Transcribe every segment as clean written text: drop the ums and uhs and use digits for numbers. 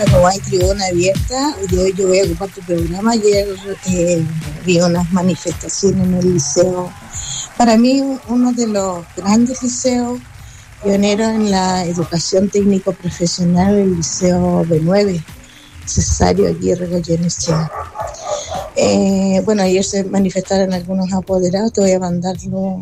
ahora como hay tribuna abierta, yo voy a ocupar tu programa. Ayer vi unas manifestaciones en el liceo. Para mí, uno de los grandes liceos pioneros en la educación técnico-profesional, el Liceo B9, Cesario Aguirre Goyenechea. Bueno, ayer se manifestaron algunos apoderados, te voy a mandar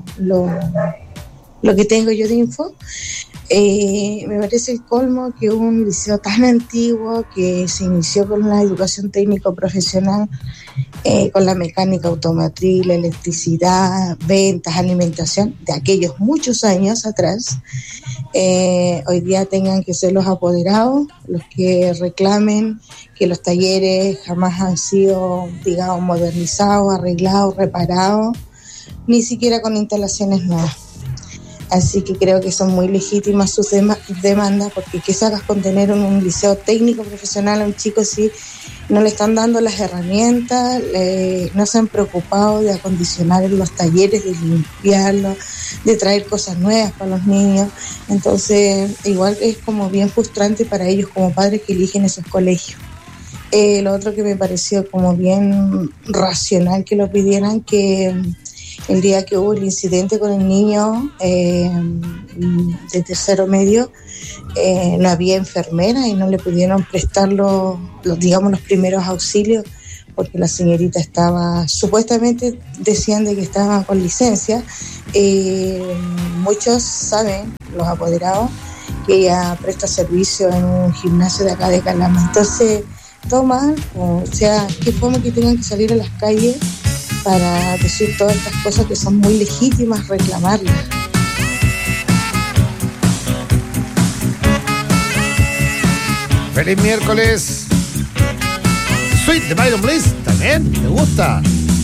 lo que tengo yo de info. Me parece el colmo que un liceo tan antiguo que se inició con la educación técnico-profesional, con la mecánica automotriz, la electricidad, ventas, alimentación, de aquellos muchos años atrás, hoy día tengan que ser los apoderados los que reclamen que los talleres jamás han sido, digamos, modernizados, arreglados, reparados, ni siquiera con instalaciones nuevas. Así que creo que son muy legítimas sus demandas, porque ¿qué sacas con tener un liceo técnico profesional a un chico si no le están dando las herramientas, no se han preocupado de acondicionar los talleres, de limpiarlos, de traer cosas nuevas para los niños? Entonces, igual es como bien frustrante para ellos como padres que eligen esos colegios. Lo otro que me pareció como bien racional que lo pidieran, que el día que hubo el incidente con el niño de tercero medio, no había enfermera y no le pudieron prestar los primeros auxilios, porque la señorita estaba, supuestamente decían de que estaba con licencia. Muchos saben, los apoderados, que ella presta servicio en un gimnasio de acá de Calama. Entonces, todo mal, o sea, qué forma que tengan que salir a las calles para decir todas estas cosas que son muy legítimas, reclamarlas. ¡Feliz miércoles! Sweet de Byron Bliss, ¿también? ¿Te gusta?